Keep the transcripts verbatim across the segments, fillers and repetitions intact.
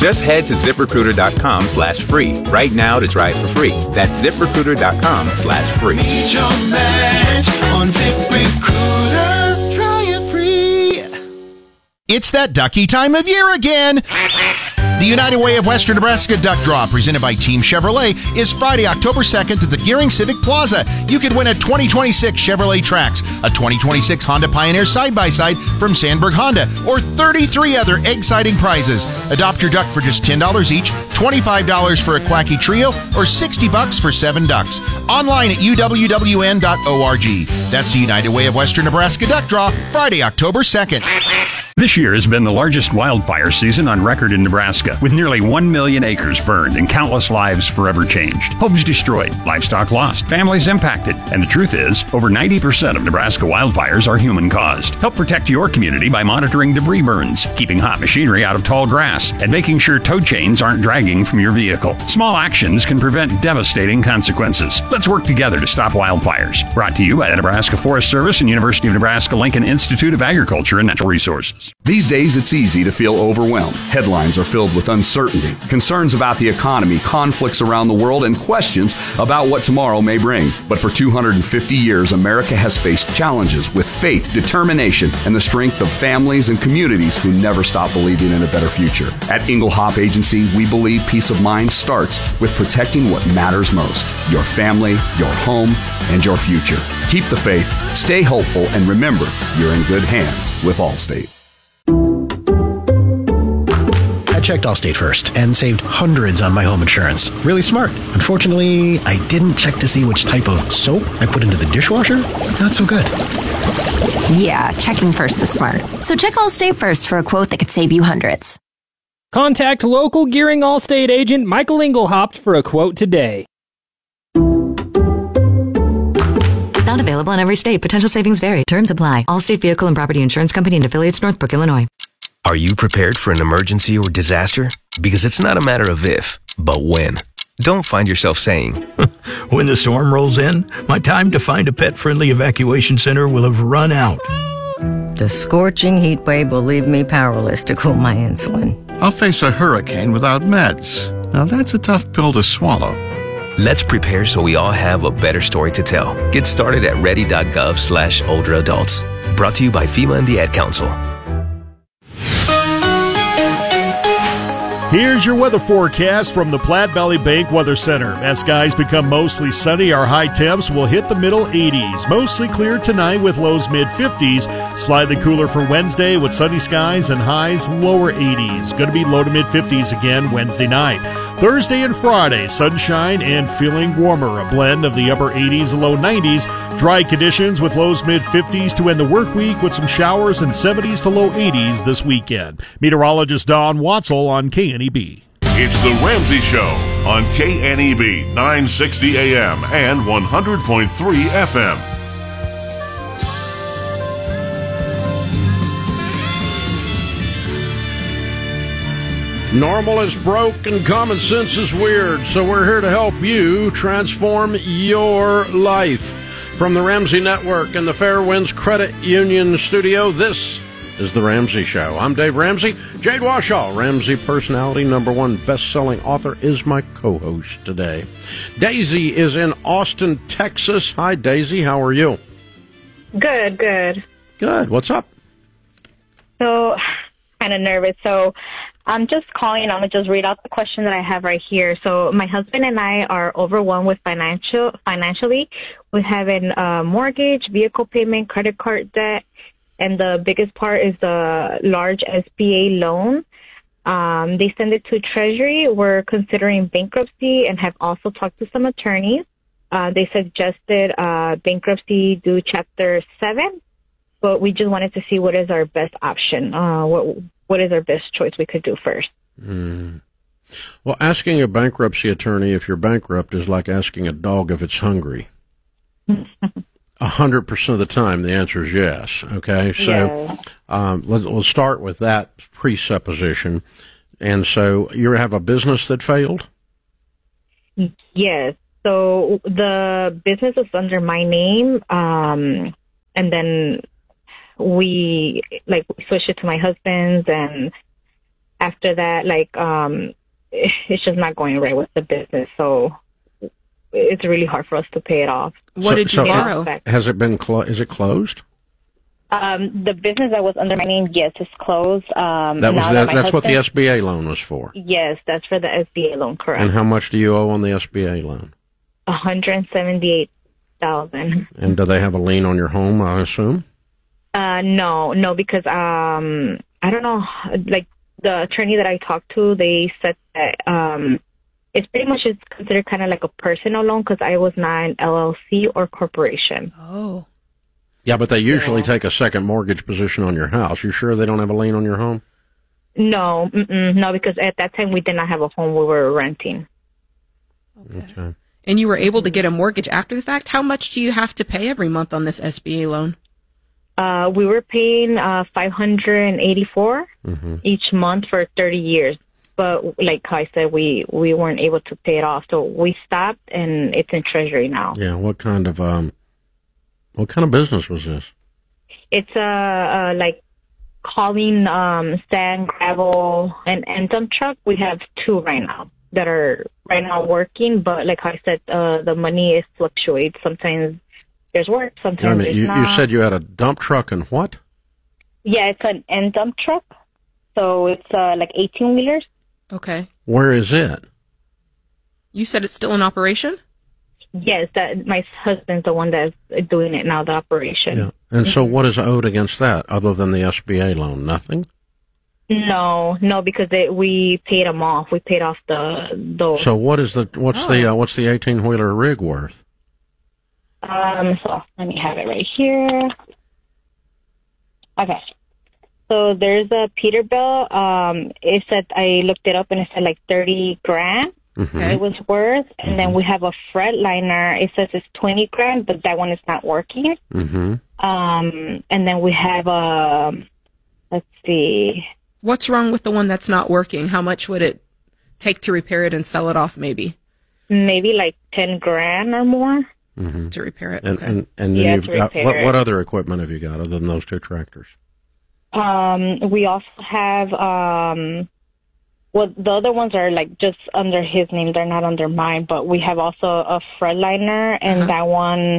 Just head to ZipRecruiter.com slash free right now to try it for free. That's ZipRecruiter.com slash free. Meet your match on ZipRecruiter. Try it free. It's that ducky time of year again. The United Way of Western Nebraska Duck Draw, presented by Team Chevrolet, is Friday, October second at the Gearing Civic Plaza. You could win a twenty twenty-six Chevrolet Trax, a twenty twenty-six Honda Pioneer side-by-side from Sandberg Honda, or thirty-three other egg-citing prizes. Adopt your duck for just ten dollars each, twenty-five dollars for a Quacky Trio, or sixty bucks for seven ducks. Online at U W W N dot org. That's the United Way of Western Nebraska Duck Draw, Friday, October second. This year has been the largest wildfire season on record in Nebraska, with nearly one million acres burned and countless lives forever changed. Homes destroyed, livestock lost, families impacted. And the truth is, over ninety percent of Nebraska wildfires are human-caused. Help protect your community by monitoring debris burns, keeping hot machinery out of tall grass, and making sure tow chains aren't dragging from your vehicle. Small actions can prevent devastating consequences. Let's work together to stop wildfires. Brought to you by the Nebraska Forest Service and University of Nebraska-Lincoln Institute of Agriculture and Natural Resources. These days, it's easy to feel overwhelmed. Headlines are filled with uncertainty, concerns about the economy, conflicts around the world, and questions about what tomorrow may bring. But for two hundred fifty years, America has faced challenges with faith, determination, and the strength of families and communities who never stop believing in a better future. At Engelhop Agency, we believe peace of mind starts with protecting what matters most: your family, your home, and your future. Keep the faith, stay hopeful, and remember, you're in good hands with Allstate. I checked Allstate first and saved hundreds on my home insurance. Really smart. Unfortunately, I didn't check to see which type of soap I put into the dishwasher. Not so good. Yeah, checking first is smart. So check Allstate first for a quote that could save you hundreds. Contact local Gearing Allstate agent Michael Engelhaupt for a quote today. Not available in every state. Potential savings vary. Terms apply. Allstate Vehicle and Property Insurance Company and affiliates, Northbrook, Illinois. Are you prepared for an emergency or disaster? Because it's not a matter of if, but when. Don't find yourself saying, when the storm rolls in, my time to find a pet-friendly evacuation center will have run out. The scorching heat wave will leave me powerless to cool my insulin. I'll face a hurricane without meds. Now that's a tough pill to swallow. Let's prepare so we all have a better story to tell. Get started at ready.gov slash older adults. Brought to you by FEMA and the Ad Council. Here's your weather forecast from the Platte Valley Bank Weather Center. As skies become mostly sunny, our high temps will hit the middle eighties. Mostly clear tonight with lows mid-fifties. Slightly cooler for Wednesday with sunny skies and highs lower eighties. Going to be low to mid-fifties again Wednesday night. Thursday and Friday, sunshine and feeling warmer. A blend of the upper eighties and low nineties. Dry conditions with lows mid-fifties to end the work week with some showers and seventies to low eighties this weekend. Meteorologist Don Watzel on K N E B. It's the Ramsey Show on K N E B, nine sixty A M and one hundred point three F M. Normal is broke and common sense is weird, so we're here to help you transform your life. From the Ramsey Network and the Fairwinds Credit Union Studio, this is The Ramsey Show. I'm Dave Ramsey. Jade Washaw, Ramsey personality, number one best-selling author, is my co-host today. Daisy is in Austin, Texas. Hi, Daisy. How are you? Good, good. Good. What's up? So, kind of nervous. So, I'm just calling. I'm going to just read out the question that I have right here. So my husband and I are overwhelmed with financial financially. We have a uh, mortgage, vehicle payment, credit card debt, and the biggest part is the large S B A loan. Um, they send it to Treasury. We're considering bankruptcy and have also talked to some attorneys. Uh, they suggested uh, bankruptcy due Chapter seven, but we just wanted to see what is our best option. Uh, what What is our best choice we could do first? Mm. Well, asking a bankruptcy attorney if you're bankrupt is like asking a dog if it's hungry. A hundred percent of the time, the answer is yes. Okay, so yeah. um, let, let's start with that presupposition. And so, you have a business that failed? Yes. So the business is under my name, um, and then we like switched it to my husband's, and after that, like, um, it's just not going right with the business. So it's really hard for us to pay it off. What so, did you so borrow? Has it been clo- is it closed? Um, the business that was under my name, yes, is closed. Um, that was now the, that my that's husband, what the S B A loan was for. Yes, that's for the S B A loan, correct. And how much do you owe on the S B A loan? One hundred seventy-eight thousand. And do they have a lien on your home, I assume? Uh, no, no, because um, I don't know. Like the attorney that I talked to, they said that um, it's pretty much it's considered kind of like a personal loan because I was not an L L C or corporation. Oh. Yeah, but they usually yeah. take a second mortgage position on your house. You sure they don't have a lien on your home? No, mm-mm, no, because at that time we did not have a home. We were renting. Okay. okay. And you were able to get a mortgage after the fact? How much do you have to pay every month on this S B A loan? Uh, we were paying uh, five hundred eighty-four dollars mm-hmm. each month for thirty years. But like I said, we, we weren't able to pay it off. So we stopped, and it's in Treasury now. Yeah, what kind of... um? What kind of business was this? It's uh, uh like hauling um, sand, gravel, and and dump truck. We have two right now that are right now working. But like I said, uh, the money is fluctuates. Sometimes there's work, sometimes I mean, there's you, not. You said you had a dump truck and what? Yeah, it's an end dump truck. So it's uh, like eighteen wheelers. Okay. Where is it? You said it's still in operation? Yes, that my husband's the one that's doing it now, the operation. Yeah. And so what is owed against that other than the S B A loan? Nothing? No, no, because they, we paid them off. We paid off the those. So what is the what's oh. the uh, what's the eighteen wheeler rig worth? Um, so let me have it right here. Okay. So there's a Peterbilt. Um, it said I looked it up and it said like thirty grand. Mm-hmm. It was worth, and mm-hmm. then we have a Freightliner. It says it's twenty grand, but that one is not working. Mm-hmm. Um, and then we have a, let's see. What's wrong with the one that's not working? How much would it take to repair it and sell it off? Maybe. Maybe like ten grand or more mm-hmm. to repair it. And okay. and, and then yeah, you've got what, what other equipment have you got other than those two tractors? Um, we also have um. Well, the other ones are like just under his name. They're not under mine, but we have also a Freightliner, and uh-huh. that one,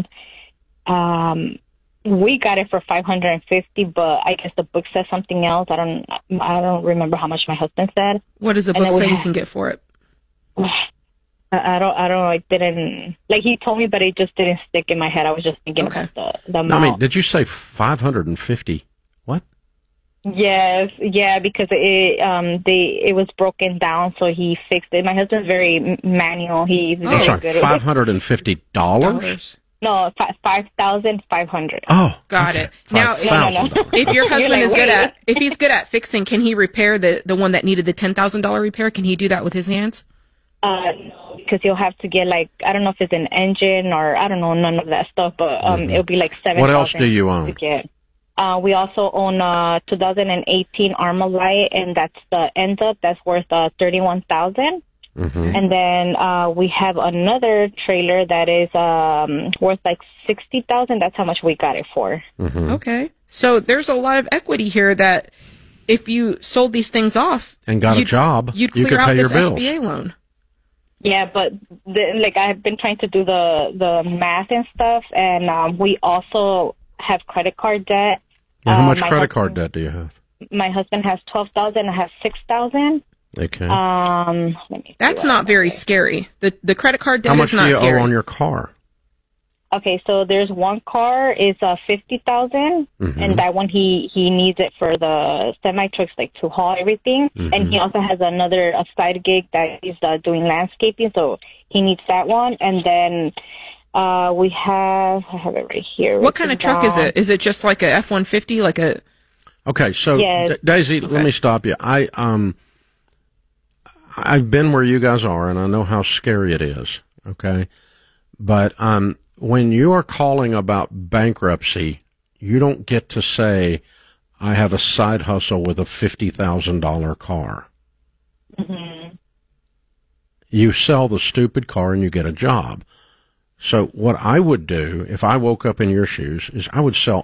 um, we got it for five hundred fifty, but I guess the book says something else. I don't, I don't remember how much my husband said. What does the book say you can get for it? I, I don't, I don't know. I didn't, like he told me, but it just didn't stick in my head. I was just thinking okay. about the, the amount. No, I mean, did you say five hundred fifty? What? Yes, yeah, because it um they it was broken down, so he fixed it. My husband's very manual. He's very oh, sorry, good. Five hundred and fifty dollars. No, five thousand five hundred. Oh, got okay. it. Now, no, no, no. if your husband like, is wait. good at if he's good at fixing, can he repair the the one that needed the ten thousand dollar repair? Can he do that with his hands? Uh, because you'll have to get like I don't know if it's an engine or I don't know none of that stuff, but um, mm-hmm. it'll be like seven. What else do you own? To get. Uh, we also own a two thousand eighteen Armalite, and that's the end up. That's worth uh, thirty-one thousand dollars. Mm-hmm. And then uh, we have another trailer that is um, worth like sixty thousand dollars. That's how much we got it for. Mm-hmm. Okay. So there's a lot of equity here that if you sold these things off and got a job, you'd clear you could out pay this your bills. S B A loan. Yeah, but the, like I've been trying to do the, the math and stuff, and um, we also have credit card debt. And how much uh, credit husband, card debt do you have? My husband has twelve thousand. I have six thousand. Okay. Um, let me That's not very scary. The the credit card debt how much is not do you scary. owe on your car? Okay, so there's one car is uh fifty thousand, mm-hmm. and that one he he needs it for the semi trucks, like to haul everything. Mm-hmm. And he also has another a side gig that he's uh, doing landscaping, so he needs that one. And then. Uh, we have, I have it right here. What kind of truck is it? Is it just like a F one fifty, like a... Okay, so, yes. D- Daisy, okay. Let me stop you. I, um, I've been where you guys are, and I know how scary it is, okay? But, um, when you are calling about bankruptcy, you don't get to say, I have a side hustle with a fifty thousand dollars car. Mm-hmm. You sell the stupid car and you get a job. So what I would do if I woke up in your shoes is I would sell